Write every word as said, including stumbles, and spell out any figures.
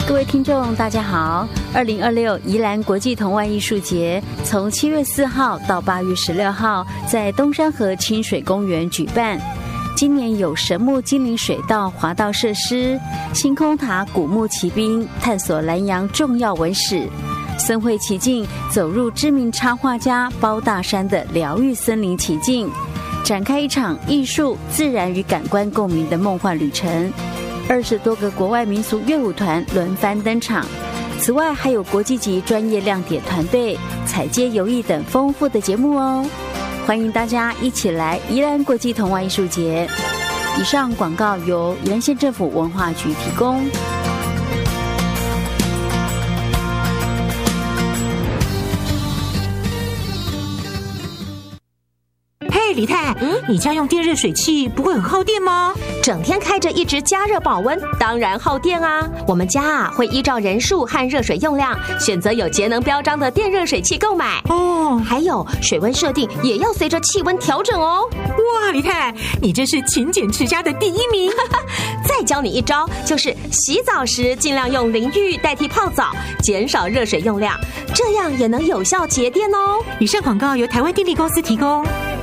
各位听众大家好，二零二六宜兰国际童玩艺术节从七月四号到八月十六号在东山河清水公园举办。今年有神木精灵水道滑道设施、星空塔古墓骑兵探索南洋重要文史，森会奇境走入知名插画家包大山的疗愈森林奇境，展开一场艺术、自然与感官共鸣的梦幻旅程。二十多个国外民俗乐舞团轮番登场，此外还有国际级专业亮点团队、采街游艺等丰富的节目哦。欢迎大家一起来宜兰国际童玩艺术节。以上广告由宜兰县政府文化局提供。 李太，嗯，你家用电热水器不会很耗电吗？ 整天开着一直加热保温，当然耗电啊。我们家啊会依照人数和热水用量，选择有节能标章的电热水器购买。哦，还有水温设定也要随着气温调整哦。 哇，李太，你真是勤俭持家的第一名。 再教你一招，就是洗澡时尽量用淋浴代替泡澡，减少热水用量，这样也能有效节电哦。 以上广告由台湾电力公司提供。